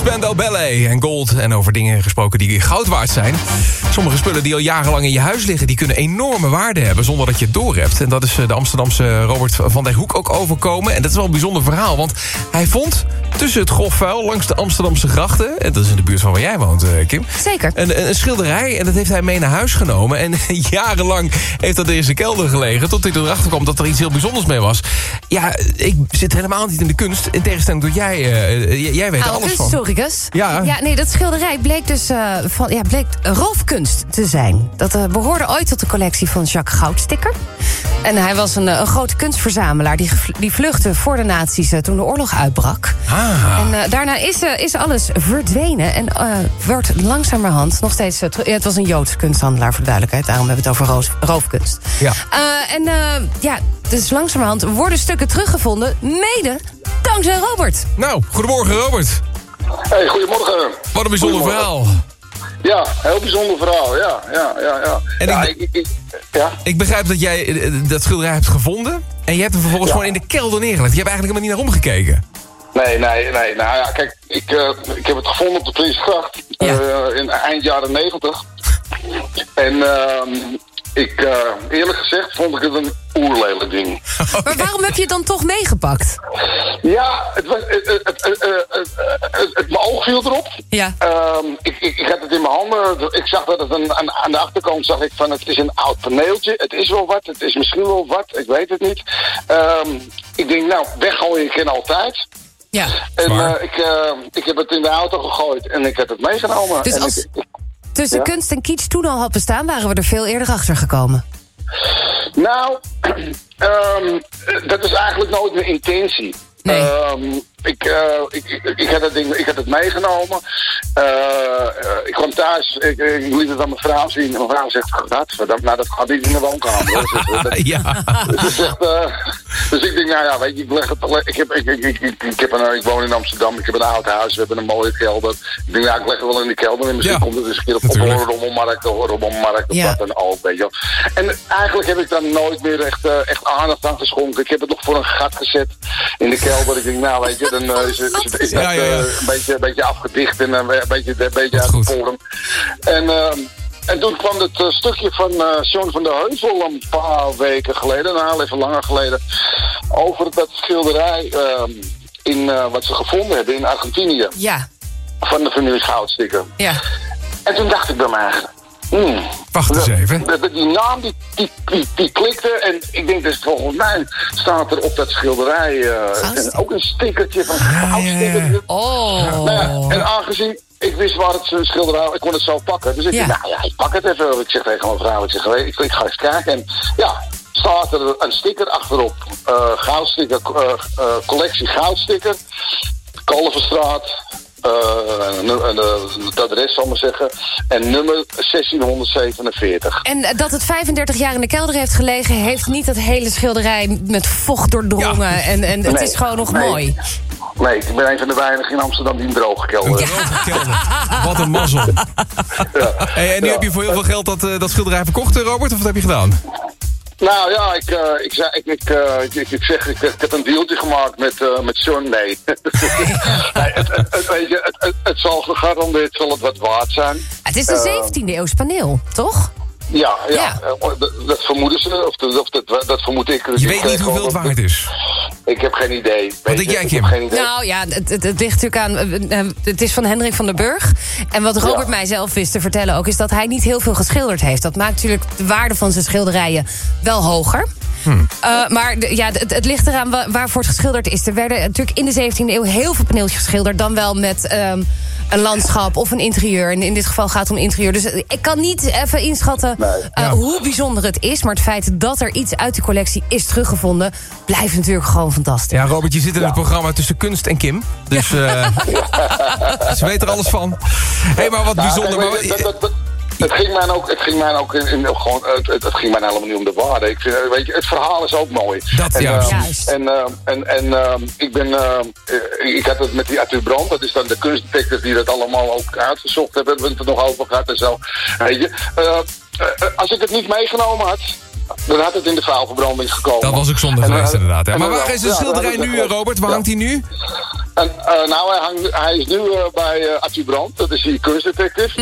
Spandau Ballet en Gold. En over dingen gesproken die goud waard zijn. Sommige spullen die al jarenlang in je huis liggen, die kunnen enorme waarde hebben zonder dat je het doorhebt. En dat is de Amsterdamse Robert van der Hoek ook overkomen. En dat is wel een bijzonder verhaal, want hij vond tussen het grofvuil langs de Amsterdamse grachten, en dat is in de buurt van waar jij woont, Kim. Zeker. Een schilderij, en dat heeft hij mee naar huis genomen. En jarenlang heeft dat in zijn kelder gelegen, tot hij erachter kwam dat er iets heel bijzonders mee was. Ja, ik zit helemaal niet in de kunst, in tegenstelling tot jij weet er alles van. Historicus. Ja. Ja, nee, dat schilderij bleek dus bleek roofkunst te zijn. Dat behoorde ooit tot de collectie van Jacques Goudsticker. En hij was een grote kunstverzamelaar die vluchtte voor de nazi's toen de oorlog uitbrak. En daarna is alles verdwenen en wordt langzamerhand nog steeds... het was een Joods kunsthandelaar, voor de duidelijkheid. Daarom hebben we het over roofkunst. Ja. Dus langzamerhand worden stukken teruggevonden, mede dankzij Robert. Nou, goedemorgen Robert. Hey, goedemorgen. Wat een bijzonder verhaal. Ja, heel bijzonder verhaal, ja. En ik begrijp dat jij dat schilderij hebt gevonden en je hebt hem vervolgens gewoon in de kelder neergelegd. Je hebt eigenlijk helemaal niet naar omgekeken. Nee. Nou ja, kijk, ik heb het gevonden op de Prinsgracht in eind jaren 90. En eerlijk gezegd vond ik het een oerlelijk ding. Okay. Maar waarom heb je het dan toch meegepakt? Ja, mijn oog viel erop. Ja. Ik had het in mijn handen. Ik zag dat het aan de achterkant zag ik van het is een oud paneeltje. Het is wel wat, het is misschien wel wat, ik weet het niet. Ik denk, nou, weggooien kan altijd. Ja. En ik heb het in de auto gegooid en ik heb het meegenomen. Dus en als tussen kunst en kitsch toen al had bestaan, waren we er veel eerder achter gekomen. Nou, dat is eigenlijk nooit mijn intentie. Nee. Ik had het meegenomen. Ik kwam thuis, ik liet het aan mijn vrouw zien. Mijn vrouw zegt, dat gaat niet in de woonkamer. Dus ik denk, nou ja, weet je, ik leg het. Ik woon in Amsterdam, ik heb een oud huis, we hebben een mooie kelder. Ik denk, nou, ik leg het wel in de kelder en misschien komt het eens een keer op een rommelmarkt of wat dan ook, weet je. En eigenlijk heb ik daar nooit meer echt aandacht aan geschonken. Ik heb het nog voor een gat gezet in de kelder. Ik denk, nou, weet je, dan is dat een beetje afgedicht en een beetje uit de vorm. En toen kwam het stukje van John van der Heuvel een paar weken geleden, nou even langer geleden, over dat schilderij wat ze gevonden hebben in Argentinië. Ja. Van de familie Goudsticker. Ja. En toen dacht ik bij mij, wacht eens even. Die naam die klikte en ik denk dus volgens mij staat er op dat schilderij ook een stickertje van Goudstickertje. Oh. Nou, en aangezien ik wist waar het schilderij, ik kon het zo pakken. Dus ik dacht, nou ja, ik pak het even. Ik zeg tegen mijn vrouw, ik ga eens kijken. En ja, staat er een sticker achterop. Goudsticker, collectie Goudsticker. Kalverstraat. Het adres zal maar zeggen. En nummer 1647. En dat het 35 jaar in de kelder heeft gelegen, heeft niet dat hele schilderij met vocht doordrongen. Ja. En het is gewoon nog mooi. Nee, ik ben een van de weinigen in Amsterdam die een droge kelder heeft. Wat een mazzel. Ja. Hey, en nu heb je voor heel veel geld dat schilderij verkocht, Robert? Of wat heb je gedaan? Nou ja, ik heb een dealtje gemaakt met John. Nee. Het zal gegarandeerd wat waard zijn. Het is een 17e eeuws paneel, toch? Ja. Dat vermoeden ze, of dat vermoed ik. Je weet niet hoeveel het waard is. Ik heb geen idee. Wat denk jij, Kim? Nou ja, het ligt natuurlijk aan. Het is van Hendrik van der Burg. En wat Robert mij zelf wist te vertellen ook, is dat hij niet heel veel geschilderd heeft. Dat maakt natuurlijk de waarde van zijn schilderijen wel hoger. Maar het ligt eraan waarvoor het geschilderd is. Er werden natuurlijk in de 17e eeuw heel veel paneeltjes geschilderd. Dan wel met een landschap of een interieur. En in dit geval gaat het om interieur. Dus ik kan niet even inschatten hoe bijzonder het is. Maar het feit dat er iets uit de collectie is teruggevonden, blijft natuurlijk gewoon fantastisch. Ja, Robert, je zit in het programma tussen kunst en Kim. Dus ze weet er alles van. Hé, maar wat bijzonder. Het ging mij ook het ging mij helemaal niet om de waarde. Ik vind, weet je, het verhaal is ook mooi. Dat juist. Ik had het met die Arthur Brand, dat is dan de kunstdetective die dat allemaal ook uitgezocht hebben. We hebben het er nog over gehad en zo. Weet je, als ik het niet meegenomen had, dan had het in de vuilverbranding gekomen. Dat was ook zonde geweest inderdaad. Hè? Maar waar is de schilderij nu, Robert? Waar hangt hij nu? En, hij is nu bij Arthur Brand, dat is die kunstdetective.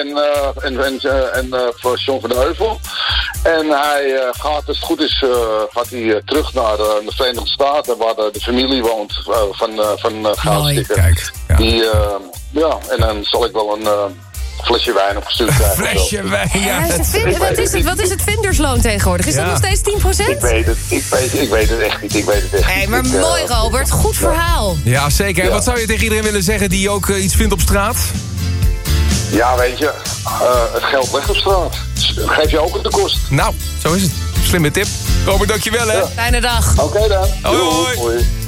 En voor John van de Heuvel. En hij gaat, als het goed is, terug naar de Verenigde Staten, waar de familie woont van Goudstikker. Kijk, ja. En dan zal ik wel een flesje wijn opgestuurd krijgen. Flesje wijn, ja. Wat is het vindersloon tegenwoordig? Is dat nog steeds 10%? Ik weet het echt niet. Hey, maar mooi, Robert. Goed verhaal. Ja, zeker. En wat zou je tegen iedereen willen zeggen die ook iets vindt op straat? Ja, weet je, het geld ligt op straat. Geef je ook de kost. Nou, zo is het. Slimme tip. Robert, dankjewel, hè. Fijne dag. Oké dan. Hoi.